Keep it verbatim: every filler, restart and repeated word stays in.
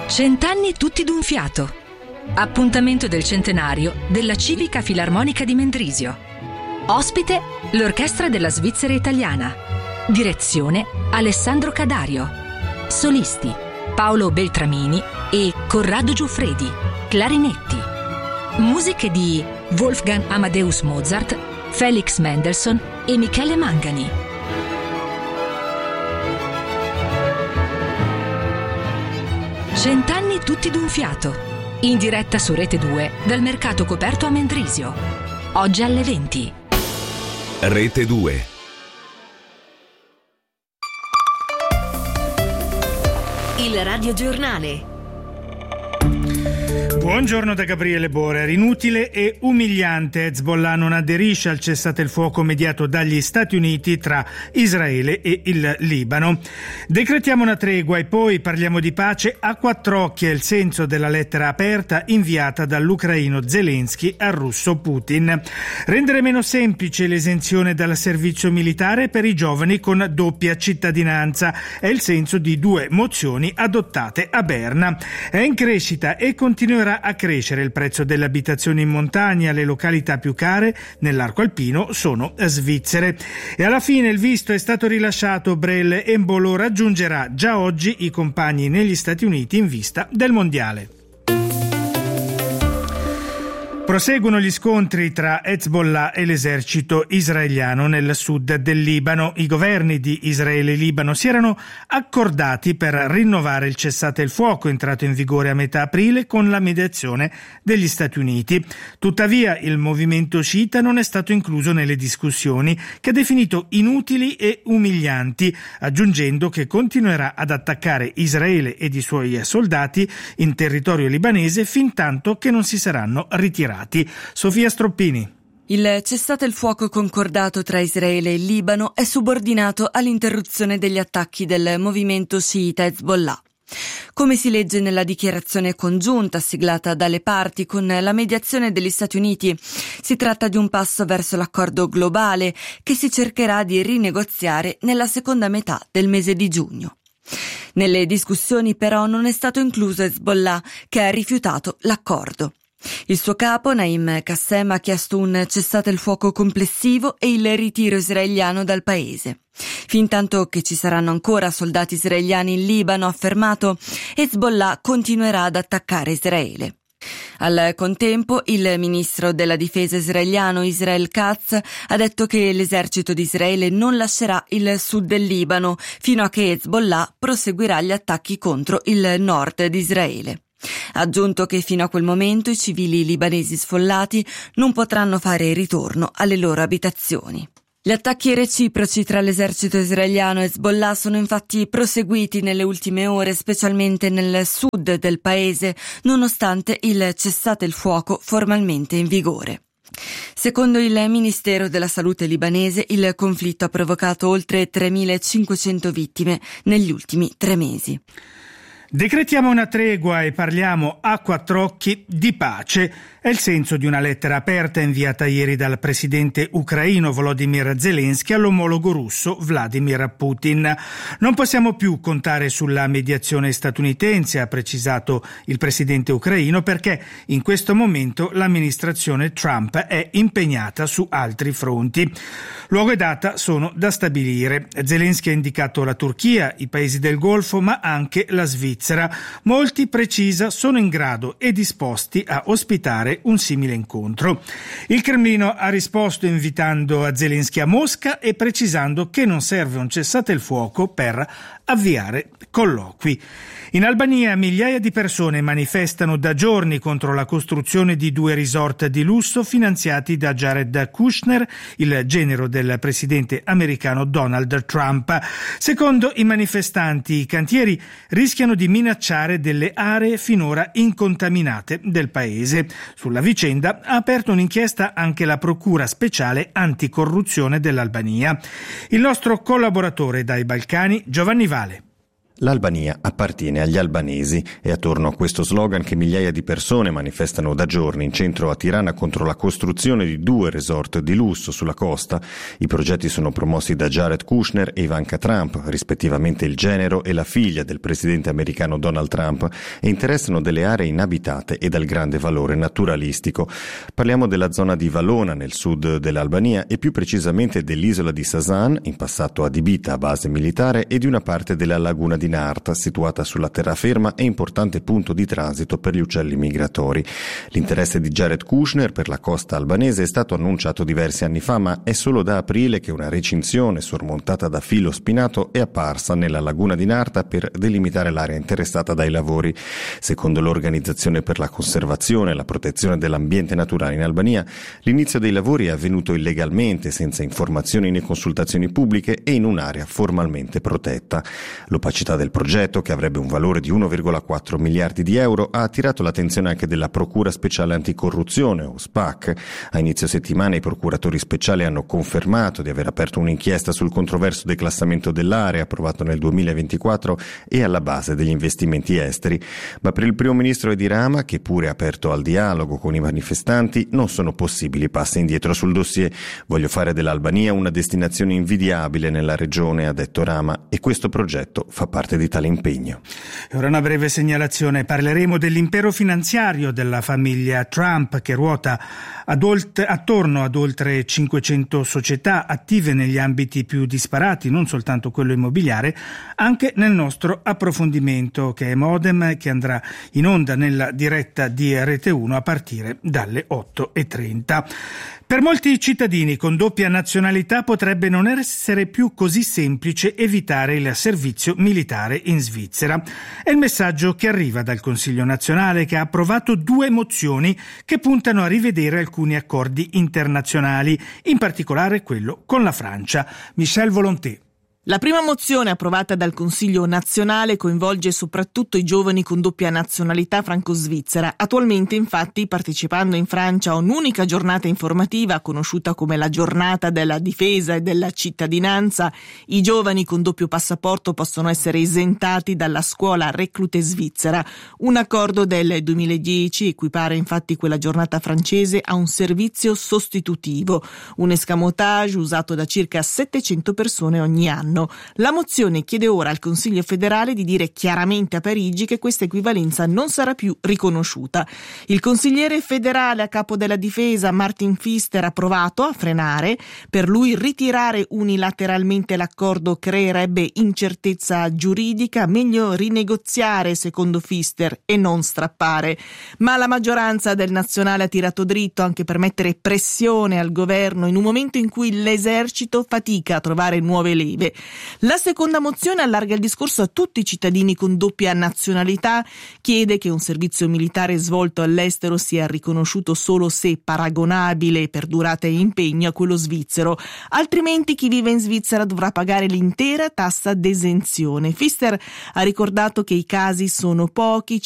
Cent'anni tutti d'un fiato. Appuntamento del centenario della Civica Filarmonica di Mendrisio. Ospite l'Orchestra della Svizzera Italiana. Direzione Alessandro Cadario. Solisti Paolo Beltramini e Corrado Giuffredi, clarinetti. Musiche di Wolfgang Amadeus Mozart, Felix Mendelssohn e Michele Mangani. Cent'anni tutti d'un fiato. In diretta su Rete due dal mercato coperto a Mendrisio. Oggi alle venti. Rete due. Il radiogiornale. Buongiorno da Gabriele Borer. Inutile e umiliante. Hezbollah non aderisce al cessate il fuoco mediato dagli Stati Uniti tra Israele e il Libano. Decretiamo una tregua e poi parliamo di pace a quattro occhi. È il senso della lettera aperta inviata dall'ucraino Zelensky al russo Putin. Rendere meno semplice l'esenzione dal servizio militare per i giovani con doppia cittadinanza. È il senso di due mozioni adottate a Berna. È in crescita e continuerà a crescere il prezzo delle abitazioni in montagna. Le località più care nell'arco alpino sono svizzere. E alla fine il visto è stato rilasciato. Brel Embolo raggiungerà già oggi i compagni negli Stati Uniti in vista del mondiale. Proseguono gli scontri tra Hezbollah e l'esercito israeliano nel sud del Libano. I governi di Israele e Libano si erano accordati per rinnovare il cessate il fuoco entrato in vigore a metà aprile con la mediazione degli Stati Uniti. Tuttavia il movimento sciita non è stato incluso nelle discussioni, che ha definito inutili e umilianti, aggiungendo che continuerà ad attaccare Israele ed i suoi soldati in territorio libanese fintanto che non si saranno ritirati. Sofia Stroppini. Il cessate il fuoco concordato tra Israele e Libano è subordinato all'interruzione degli attacchi del movimento sciita Hezbollah. Come si legge nella dichiarazione congiunta siglata dalle parti con la mediazione degli Stati Uniti, si tratta di un passo verso l'accordo globale che si cercherà di rinegoziare nella seconda metà del mese di giugno. Nelle discussioni però non è stato incluso Hezbollah, che ha rifiutato l'accordo. Il suo capo, Naim Qassem, ha chiesto un cessate il fuoco complessivo e il ritiro israeliano dal paese. Fintanto che ci saranno ancora soldati israeliani in Libano, ha affermato, Hezbollah continuerà ad attaccare Israele. Al contempo, il ministro della difesa israeliano Israel Katz ha detto che l'esercito di Israele non lascerà il sud del Libano fino a che Hezbollah proseguirà gli attacchi contro il nord di Israele. Ha aggiunto che fino a quel momento i civili libanesi sfollati non potranno fare ritorno alle loro abitazioni. Gli attacchi reciproci tra l'esercito israeliano e Hezbollah sono infatti proseguiti nelle ultime ore, specialmente nel sud del paese, nonostante il cessate il fuoco formalmente in vigore. Secondo il Ministero della Salute libanese, il conflitto ha provocato oltre tremilacinquecento vittime negli ultimi tre mesi. Decretiamo una tregua e parliamo a quattro occhi di pace. È il senso di una lettera aperta inviata ieri dal presidente ucraino Volodymyr Zelensky all'omologo russo Vladimir Putin. Non possiamo più contare sulla mediazione statunitense, ha precisato il presidente ucraino, perché in questo momento l'amministrazione Trump è impegnata su altri fronti. Luogo e data sono da stabilire. Zelensky ha indicato la Turchia, i paesi del Golfo, ma anche la Svizzera. Molti, precisa, sono in grado e disposti a ospitare un simile incontro. Il Cremlino ha risposto invitando a Zelensky a Mosca e precisando che non serve un cessate il fuoco per avviare colloqui. In Albania migliaia di persone manifestano da giorni contro la costruzione di due resort di lusso finanziati da Jared Kushner, il genero del presidente americano Donald Trump. Secondo i manifestanti, i cantieri rischiano di minacciare delle aree finora incontaminate del paese. Sulla vicenda ha aperto un'inchiesta anche la Procura Speciale Anticorruzione dell'Albania. Il nostro collaboratore dai Balcani, Giovanni Vale. L'Albania appartiene agli albanesi. È attorno a questo slogan che migliaia di persone manifestano da giorni in centro a Tirana contro la costruzione di due resort di lusso sulla costa. I progetti sono promossi da Jared Kushner e Ivanka Trump, rispettivamente il genero e la figlia del presidente americano Donald Trump, e interessano delle aree inabitate e dal grande valore naturalistico. Parliamo della zona di Valona nel sud dell'Albania e più precisamente dell'isola di Sasan, in passato adibita a base militare, e di una parte della laguna di Narta, situata sulla terraferma e importante punto di transito per gli uccelli migratori. L'interesse di Jared Kushner per la costa albanese è stato annunciato diversi anni fa, ma è solo da aprile che una recinzione sormontata da filo spinato è apparsa nella laguna di Narta per delimitare l'area interessata dai lavori. Secondo l'Organizzazione per la conservazione e la protezione dell'ambiente naturale in Albania, l'inizio dei lavori è avvenuto illegalmente, senza informazioni né consultazioni pubbliche e in un'area formalmente protetta. L'opacità del progetto, che avrebbe un valore di uno virgola quattro miliardi di euro, ha attirato l'attenzione anche della Procura Speciale Anticorruzione, o SPAC. A inizio settimana i procuratori speciali hanno confermato di aver aperto un'inchiesta sul controverso declassamento dell'area approvato nel duemilaventiquattro e alla base degli investimenti esteri. Ma per il primo ministro Edi Rama, che pure è aperto al dialogo con i manifestanti, non sono possibili passi indietro sul dossier. Voglio fare dell'Albania una destinazione invidiabile nella regione, ha detto Rama, e questo progetto fa parte di tale impegno. E ora una breve segnalazione. Parleremo dell'impero finanziario della famiglia Trump, che ruota ad olt- attorno ad oltre cinquecento società attive negli ambiti più disparati, non soltanto quello immobiliare, anche nel nostro approfondimento, che è Modem, che andrà in onda nella diretta di Rete uno a partire dalle otto e trenta. Per molti cittadini con doppia nazionalità potrebbe non essere più così semplice evitare il servizio militare in Svizzera. È il messaggio che arriva dal Consiglio nazionale, che ha approvato due mozioni che puntano a rivedere alcuni accordi internazionali, in particolare quello con la Francia. Michel Volonté. La prima mozione approvata dal Consiglio nazionale coinvolge soprattutto i giovani con doppia nazionalità franco-svizzera. Attualmente, infatti, partecipando in Francia a un'unica giornata informativa conosciuta come la giornata della difesa e della cittadinanza, i giovani con doppio passaporto possono essere esentati dalla scuola reclute svizzera. Un accordo del duemiladieci equipara infatti quella giornata francese a un servizio sostitutivo, un escamotage usato da circa settecento persone ogni anno. La mozione chiede ora al Consiglio federale di dire chiaramente a Parigi che questa equivalenza non sarà più riconosciuta. Il consigliere federale a capo della difesa Martin Pfister ha provato a frenare. Per lui ritirare unilateralmente l'accordo creerebbe incertezza giuridica, meglio rinegoziare secondo Pfister e non strappare. Ma la maggioranza del nazionale ha tirato dritto anche per mettere pressione al governo in un momento in cui l'esercito fatica a trovare nuove leve. La seconda mozione allarga il discorso a tutti i cittadini con doppia nazionalità, chiede che un servizio militare svolto all'estero sia riconosciuto solo se paragonabile per durata e impegno a quello svizzero, altrimenti chi vive in Svizzera dovrà pagare l'intera tassa d'esenzione. Pfister ha ricordato che i casi sono pochi,